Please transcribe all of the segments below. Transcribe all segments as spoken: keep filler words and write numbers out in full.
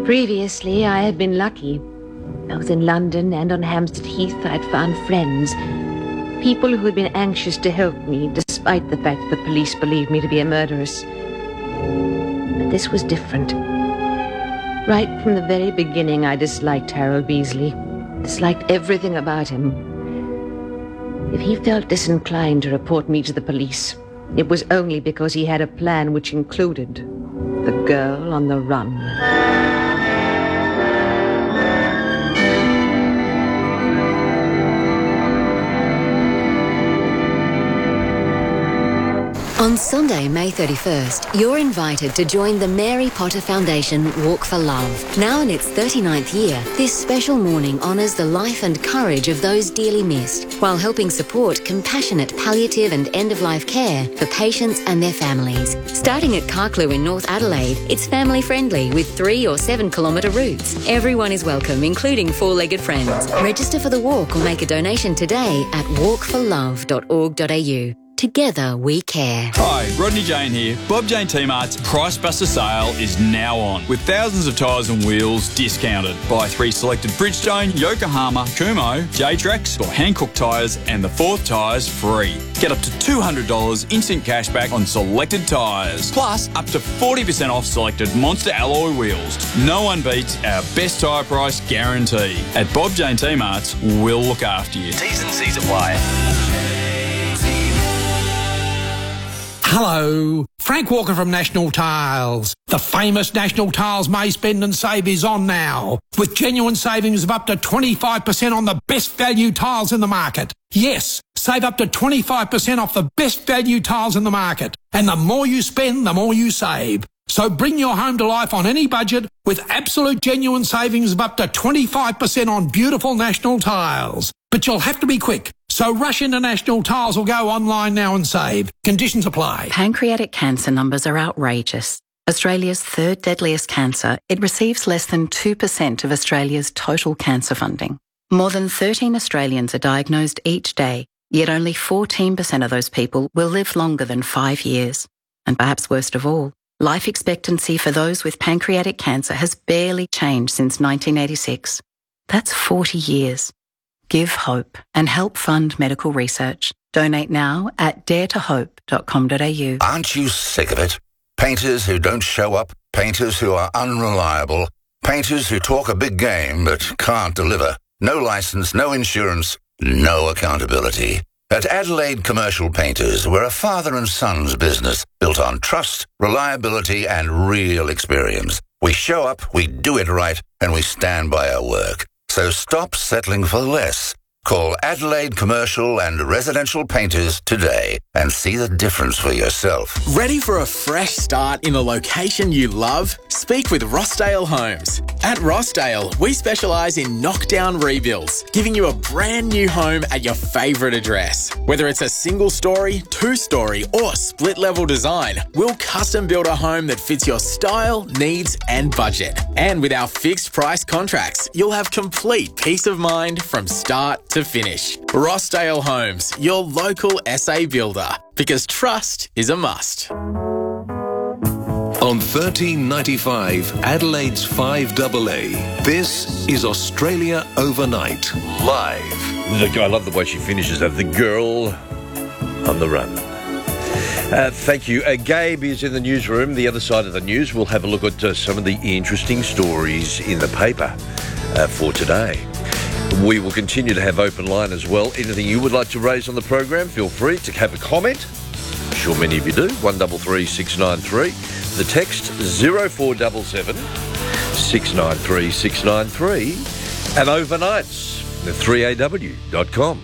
Previously, I had been lucky. Both in London and on Hampstead Heath, I'd found friends. People who had been anxious to help me, despite the fact that the police believed me to be a murderess. But this was different. Right from the very beginning, I disliked Harold Beasley. Disliked everything about him. If he felt disinclined to report me to the police, it was only because he had a plan which included the girl on the run. On Sunday, May thirty-first, you're invited to join the Mary Potter Foundation Walk for Love. Now in its thirty-ninth year, this special morning honours the life and courage of those dearly missed, while helping support compassionate palliative and end-of-life care for patients and their families. Starting at Carclew in North Adelaide, it's family-friendly with three or seven kilometre routes. Everyone is welcome, including four-legged friends. Register for the walk or make a donation today at walk for love dot org dot a u. Together we care. Hi, Rodney Jane here. Bob Jane T-Mart's Price Buster sale is now on, with thousands of tyres and wheels discounted. Buy three selected Bridgestone, Yokohama, Kumho, J-Trax or Hankook tyres and the fourth tyres free. Get up to two hundred dollars instant cash back on selected tyres. Plus, up to forty percent off selected Monster alloy wheels. No one beats our best tyre price guarantee. At Bob Jane T-Mart's, we'll look after you. T's and C's apply. Hello, Frank Walker from National Tiles. The famous National Tiles May Spend and Save is on now, with genuine savings of up to twenty-five percent on the best value tiles in the market. Yes, save up to twenty-five percent off the best value tiles in the market. And the more you spend, the more you save. So bring your home to life on any budget with absolute genuine savings of up to twenty-five percent on beautiful National Tiles. But you'll have to be quick. So rush into National Tiles or go online now and save. Conditions apply. Pancreatic cancer numbers are outrageous. Australia's third deadliest cancer, it receives less than two percent of Australia's total cancer funding. More than thirteen Australians are diagnosed each day, yet only fourteen percent of those people will live longer than five years. And perhaps worst of all, life expectancy for those with pancreatic cancer has barely changed since nineteen eighty-six. That's forty years. Give hope and help fund medical research. Donate now at dare to hope dot com dot a u. Aren't you sick of it? Painters who don't show up, painters who are unreliable, painters who talk a big game but can't deliver. No license, no insurance, no accountability. At Adelaide Commercial Painters, we're a father and son's business built on trust, reliability and real experience. We show up, we do it right, and we stand by our work. So stop settling for less. Call Adelaide Commercial and Residential Painters today and see the difference for yourself. Ready for a fresh start in a location you love? Speak with Rossdale Homes. At Rossdale, we specialise in knockdown rebuilds, giving you a brand new home at your favourite address. Whether it's a single story, two story or split level design, we'll custom build a home that fits your style, needs and budget. And with our fixed price contracts, you'll have complete peace of mind from start to finish. Rossdale Homes, your local S A builder, because trust is a must. On thirteen ninety-five, Adelaide's five A A, this is Australia Overnight, live. The, I love the way she finishes that. The girl on the run. Uh, thank you. Uh, Gabe is in the newsroom, the other side of the news. We'll have a look at uh, some of the interesting stories in the paper uh, for today. We will continue to have open line as well. Anything you would like to raise on the program, feel free to have a comment. I'm sure many of you do. one three three six nine three. The text zero four seven seven six nine three six nine three. And overnights, the three A W dot com.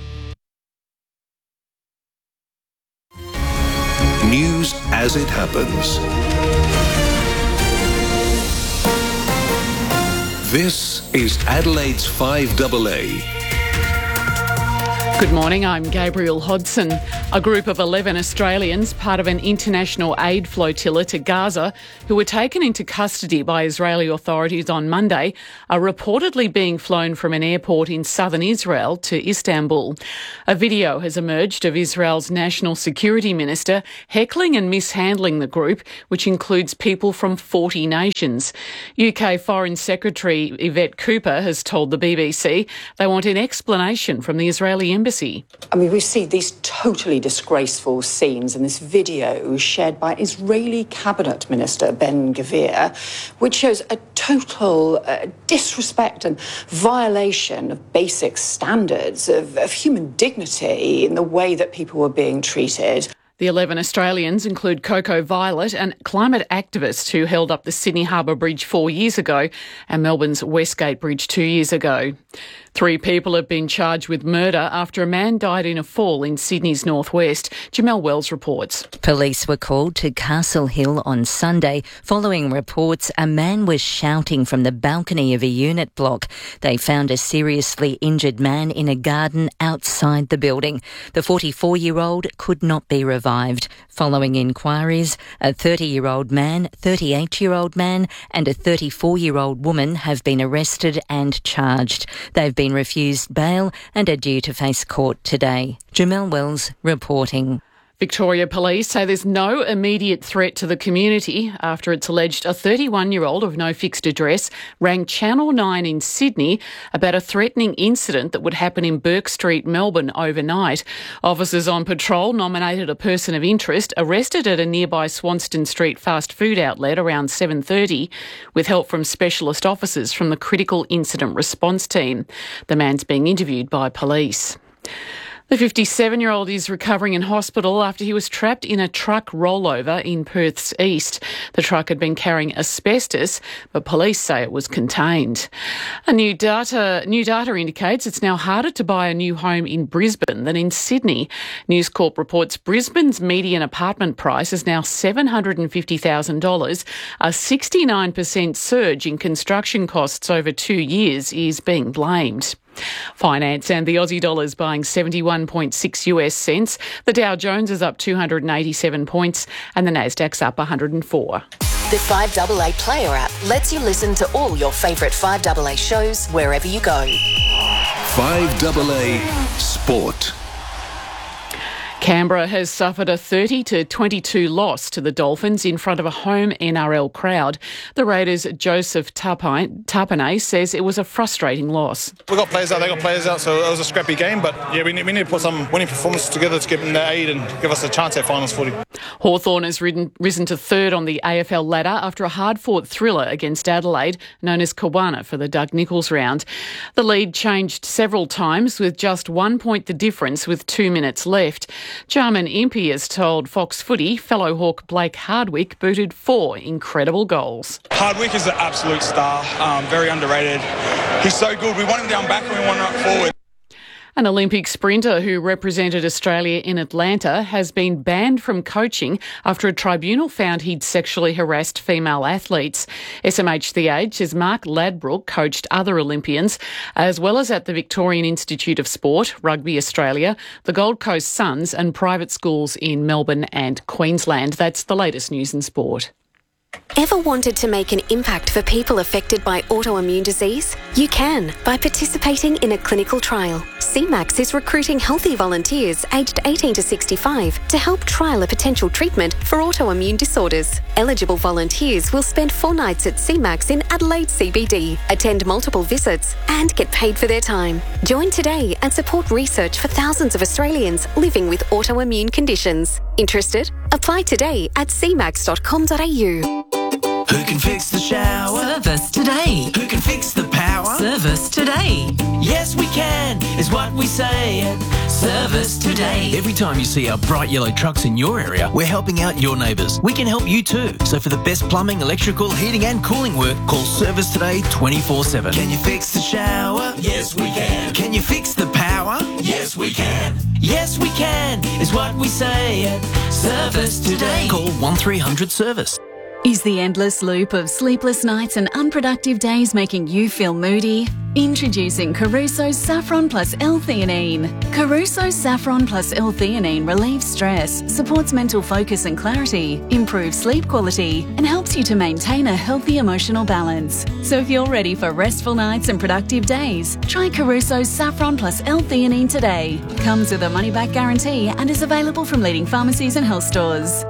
News as it happens. This is Adelaide's five A A. Good morning, I'm Gabriel Hodson. A group of eleven Australians, part of an international aid flotilla to Gaza, who were taken into custody by Israeli authorities on Monday, are reportedly being flown from an airport in southern Israel to Istanbul. A video has emerged of Israel's National Security Minister heckling and mishandling the group, which includes people from forty nations. U K Foreign Secretary Yvette Cooper has told the B B C they want an explanation from the Israeli embassy. I mean, we see these totally disgraceful scenes in this video shared by Israeli Cabinet Minister Ben Gvir, which shows a total uh, disrespect and violation of basic standards of, of human dignity in the way that people were being treated. The eleven Australians include Coco Violet, an climate activist who held up the Sydney Harbour Bridge four years ago and Melbourne's Westgate Bridge two years ago. Three people have been charged with murder after a man died in a fall in Sydney's northwest. Jamelle Wells reports. Police were called to Castle Hill on Sunday following reports a man was shouting from the balcony of a unit block. They found a seriously injured man in a garden outside the building. The forty-four-year-old could not be revived. Following inquiries, a thirty-year-old man, thirty-eight-year-old man and a thirty-four-year-old woman have been arrested and charged. They've been refused bail and are due to face court today. Jamelle Wells reporting. Victoria Police say there's no immediate threat to the community after it's alleged a thirty-one-year-old of no fixed address rang Channel nine in Sydney about a threatening incident that would happen in Burke Street, Melbourne, overnight. Officers on patrol nominated a person of interest arrested at a nearby Swanston Street fast food outlet around seven thirty with help from specialist officers from the Critical Incident Response Team. The man's being interviewed by police. The fifty-seven-year-old is recovering in hospital after he was trapped in a truck rollover in Perth's east. The truck had been carrying asbestos, but police say it was contained. A new data new data indicates it's now harder to buy a new home in Brisbane than in Sydney. News Corp reports Brisbane's median apartment price is now seven hundred fifty thousand dollars. A sixty-nine percent surge in construction costs over two years is being blamed. Finance and the Aussie dollar is buying seventy-one point six US cents. The Dow Jones is up two hundred eighty-seven points and the Nasdaq's up one hundred four. The five A A Player app lets you listen to all your favourite five A A shows wherever you go. five A A Sport. Canberra has suffered a thirty to twenty-two loss to the Dolphins in front of a home N R L crowd. The Raiders' Joseph Tapine says it was a frustrating loss. We got players out, they got players out, so it was a scrappy game. But yeah, we need, we need to put some winning performances together to give them the aid and give us a chance at finals footy. Hawthorn has ridden, risen to third on the A F L ladder after a hard-fought thriller against Adelaide, known as Kawana for the Doug Nicholls round. The lead changed several times with just one point the difference with two minutes left. Jarman Impey has told Fox Footy fellow Hawk Blake Hardwick booted four incredible goals. Hardwick is an absolute star, um, very underrated. He's so good. We want him down back and we want him up forward. An Olympic sprinter who represented Australia in Atlanta has been banned from coaching after a tribunal found he'd sexually harassed female athletes. S M H The Age says Mark Ladbroke coached other Olympians, as well as at the Victorian Institute of Sport, Rugby Australia, the Gold Coast Suns and private schools in Melbourne and Queensland. That's the latest news in sport. Ever wanted to make an impact for people affected by autoimmune disease? You can by participating in a clinical trial. C MAX is recruiting healthy volunteers aged eighteen to sixty-five to help trial a potential treatment for autoimmune disorders. Eligible volunteers will spend four nights at C MAX in Adelaide C B D, attend multiple visits and get paid for their time. Join today and support research for thousands of Australians living with autoimmune conditions. Interested? Apply today at c max dot com dot a u. Who can fix the shower? Service today. Who can fix the power? Service today. Yes, we can, is what we say at Service Today. Every time you see our bright yellow trucks in your area, we're helping out your neighbours. We can help you too. So for the best plumbing, electrical, heating and cooling work, call Service Today twenty-four seven. Can you fix the shower? Yes, we can. Can you fix the power? Yes, we can. Yes, we can, is what we say at Service Today. Call one three hundred service. Is the endless loop of sleepless nights and unproductive days making you feel moody? Introducing Caruso's Saffron Plus L-theanine. Caruso's Saffron Plus L-theanine relieves stress, supports mental focus and clarity, improves sleep quality, and helps you to maintain a healthy emotional balance. So if you're ready for restful nights and productive days, try Caruso's Saffron Plus L-theanine today. Comes with a money-back guarantee and is available from leading pharmacies and health stores.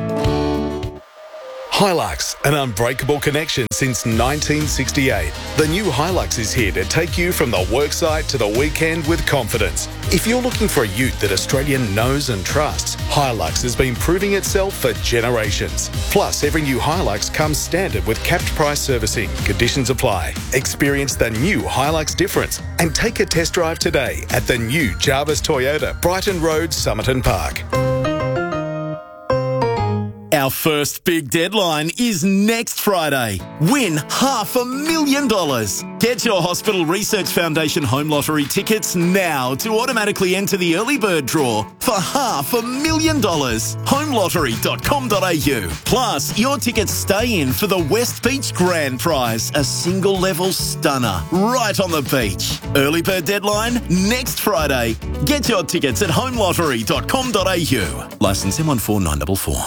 Hilux, an unbreakable connection since nineteen sixty-eight. The new Hilux is here to take you from the worksite to the weekend with confidence. If you're looking for a ute that Australia knows and trusts, Hilux has been proving itself for generations. Plus, every new Hilux comes standard with capped price servicing. Conditions apply. Experience the new Hilux difference and take a test drive today at the new Jarvis Toyota, Brighton Road, Somerton Park. Our first big deadline is next Friday. Win half a million dollars. Get your Hospital Research Foundation Home Lottery tickets now to automatically enter the early bird draw for half a million dollars. home lottery dot com dot a u. Plus, your tickets stay in for the West Beach Grand Prize, a single level stunner right on the beach. Early bird deadline next Friday. Get your tickets at home lottery dot com dot a u. Licence M one four nine four four.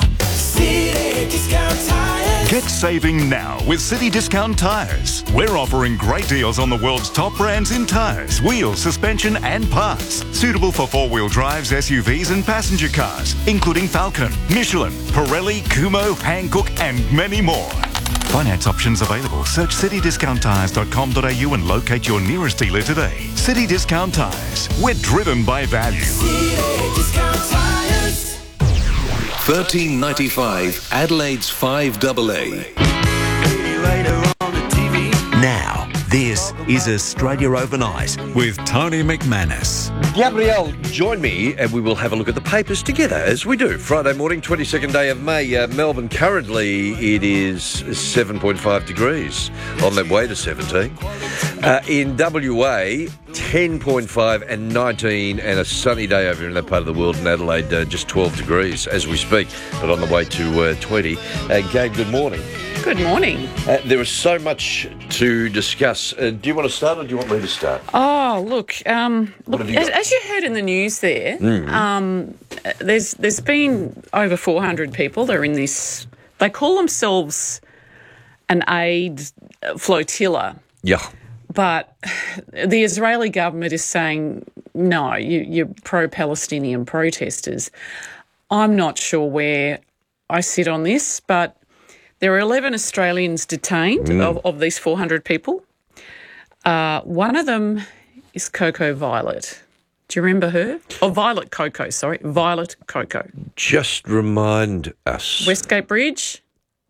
Get saving now with City Discount Tyres. We're offering great deals on the world's top brands in tyres, wheels, suspension and parts. Suitable for four-wheel drives, S U Vs and passenger cars, including Falcon, Michelin, Pirelli, Kumho, Hankook and many more. Finance options available. Search city discount tyres dot com dot a u and locate your nearest dealer today. City Discount Tyres. We're driven by value. City Discount Tyres. thirteen ninety-five Adelaide's five A A. Now, this is Australia Overnight with Tony McManus. Gabrielle, join me and we will have a look at the papers together, as we do. Friday morning, twenty-second day of May. Uh, Melbourne, currently it is seven point five degrees, on their way to seventeen. Uh, in W A, ten point five and nineteen, and a sunny day over in that part of the world. In Adelaide, uh, just twelve degrees as we speak, but on the way to uh, twenty. Uh, Gabe, good morning. Good morning. Uh, there is so much to discuss. Uh, do you want to start or do you want me to start? Oh, look, um, look have you as, got? as you heard in the news there, Mm. um, there's there's been over four hundred people. They're in this, they call themselves an aid flotilla. Yeah. But the Israeli government is saying, no, you, you're pro-Palestinian protesters. I'm not sure where I sit on this, but there are eleven Australians detained Mm. of, of these four hundred people. Uh, one of them is Coco Violet. Do you remember her? Oh, Violet Coco, sorry. Violet Coco. Just remind us. Westgate Bridge,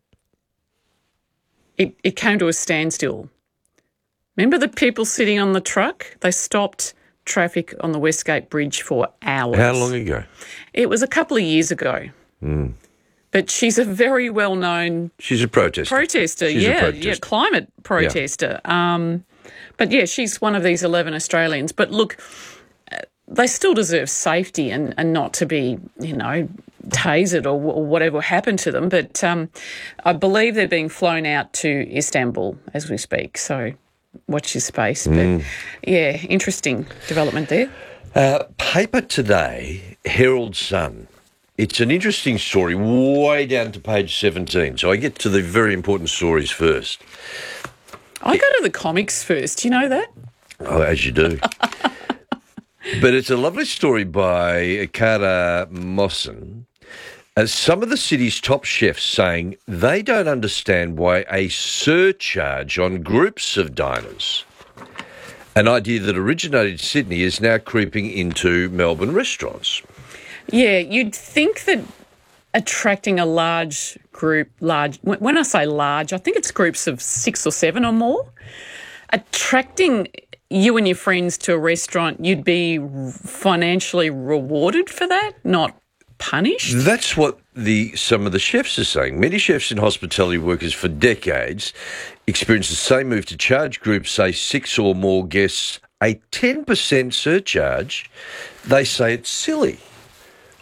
it, it came to a standstill. Remember the people sitting on the truck? They stopped traffic on the Westgate Bridge for hours. How long ago? It was a couple of years ago. Mm. But she's a very well-known She's a protester. protester. She's a yeah, protester. yeah, climate protester. Um, but yeah, she's one of these eleven Australians. But look, uh, they still deserve safety and, and not to be, you know, tasered or, w- or whatever happened to them. But um, I believe they're being flown out to Istanbul as we speak. So watch your space. But Mm. yeah, interesting development there. Uh, paper today, Herald Sun. It's an interesting story, way down to page seventeen. So I get to the very important stories first. I go to the comics first. You know that? Oh, as you do. But it's a lovely story by Cara Mosson. Uh, some of the city's top chefs saying they don't understand why a surcharge on groups of diners, an idea that originated in Sydney, is now creeping into Melbourne restaurants. Yeah, you'd think that attracting a large group, large, when I say large, I think it's groups of six or seven or more, attracting you and your friends to a restaurant, you'd be financially rewarded for that, not punished. That's what the some of the chefs are saying. Many chefs and hospitality workers for decades experienced the same move to charge groups, say six or more guests, a ten percent surcharge. They say it's silly.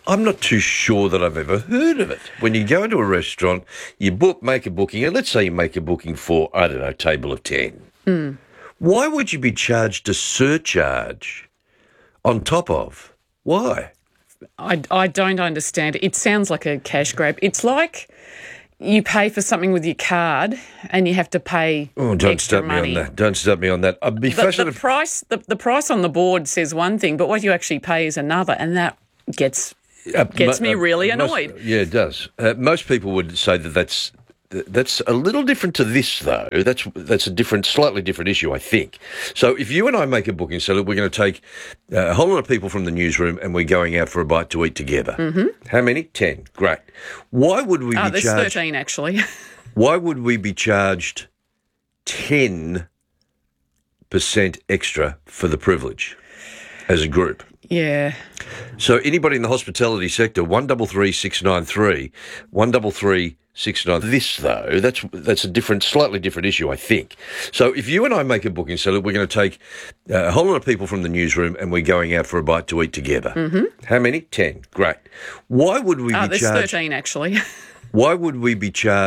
I'm not too sure that I've ever heard of it. When you go into a restaurant, you book, make a booking, and let's say you make a booking for, I don't know, a table of ten. Mm. Why would you be charged a surcharge on top of? Why? I, I don't understand. It sounds like a cash grab. It's like you pay for something with your card and you have to pay Oh, don't extra start me money. on that. Don't start me on that. I'd be The, the fascinated. price, the, the price on the board says one thing, but what you actually pay is another, and that gets Uh, gets mo- me uh, really most- annoyed. yeah, it does. Uh, most people would say that that's that's a little different to this, though. That's that's a different, slightly different issue, I think. So if you and I make a booking, so look, we're going to take uh, a whole lot of people from the newsroom and we're going out for a bite to eat together. Mm-hmm. How many? Ten. Great. Why would we Oh, be there's charged? thirteen actually. Why would we be charged ten percent extra for the privilege as a group? Yeah. So anybody in the hospitality sector, one double three six nine three, one double three six nine. This though, that's that's a different, slightly different issue, I think. So if you and I make a booking, so look, we're going to take uh, a whole lot of people from the newsroom and we're going out for a bite to eat together. Mm-hmm. How many? Ten. Great. Why would we Oh, be there's charged? thirteen actually. Why would we be charged?